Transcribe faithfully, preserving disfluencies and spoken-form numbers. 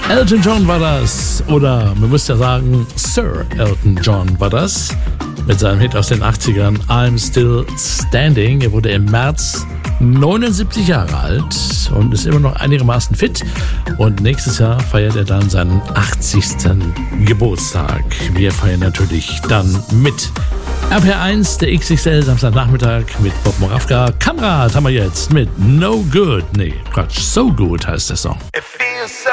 Elton John war das, oder man müsste ja sagen, Sir Elton John war das, mit seinem Hit aus den achtzigern, I'm Still Standing. Er wurde im März neunundsiebzig Jahre alt und ist immer noch einigermaßen fit. Und nächstes Jahr feiert er dann seinen achtzigsten Geburtstag. Wir feiern natürlich dann mit. R P R eins, der X X L Samstagnachmittag mit Bob Moravka. Kamerad haben wir jetzt mit No Good. Nee, Quatsch, So Good heißt der Song.